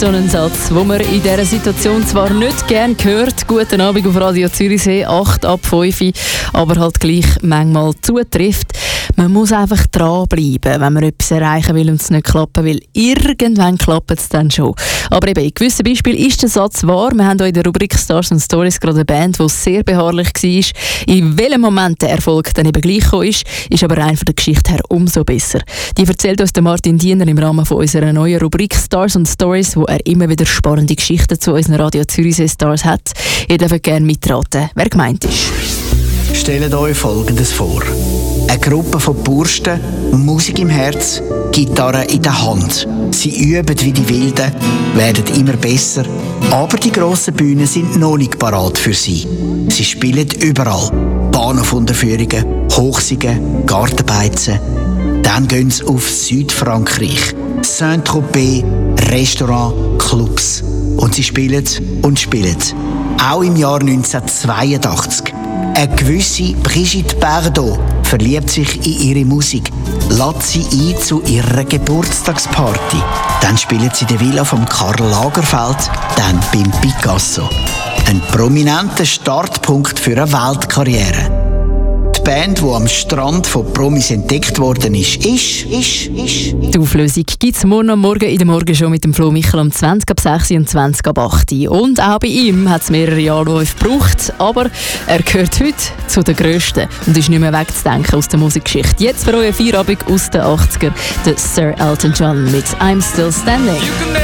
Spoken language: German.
ist ein Satz, den man in dieser Situation zwar nicht gerne hört. Guten Abend auf Radio Zürichsee, 8 ab 5, aber halt gleich manchmal zutrifft. Man muss einfach dranbleiben, wenn man etwas erreichen will und es nicht klappen will. Irgendwann klappt es dann schon. Aber eben, in gewissen Beispielen ist der Satz wahr. Wir haben hier in der Rubrik Stars and Stories gerade eine Band, die sehr beharrlich war. In welchem Moment der Erfolg dann eben gleich gekommen ist aber rein von der Geschichte her umso besser. Die erzählt uns der Martin Diener im Rahmen von unserer neuen Rubrik Stars and Stories, wo er immer wieder spannende Geschichten zu unseren Radio Zürichsee Stars hat. Ihr dürft gerne mitraten, wer gemeint ist. Stellt euch Folgendes vor. Eine Gruppe von Bursten, Musik im Herz, Gitarre in der Hand. Sie üben wie die Wilden, werden immer besser, aber die grossen Bühnen sind noch nicht parat für sie. Sie spielen überall. Bahnhofunterführungen, Hochsingen, Gartenbeizen. Dann gehen sie auf Südfrankreich. Saint-Tropez, Restaurant, Clubs. Und sie spielen und spielen. Auch im Jahr 1982. Eine gewisse Brigitte Bardot verliebt sich in ihre Musik, lädt sie ein zu ihrer Geburtstagsparty. Dann spielen sie in der Villa von Karl Lagerfeld, dann beim Picasso. Ein prominenter Startpunkt für eine Weltkarriere. Die Band, die am Strand von Promis entdeckt worden ist. Die Auflösung gibt es morgen in der Morgenshow mit dem Flo Michel um 20 ab 6 und 20 ab 8. Und auch bei ihm hat es mehrere Jahre gebraucht, aber er gehört heute zu den Grössten und ist nicht mehr wegzudenken aus der Musikgeschichte. Jetzt für euren Feierabend aus den 80er, der Sir Elton John mit «I'm Still Standing».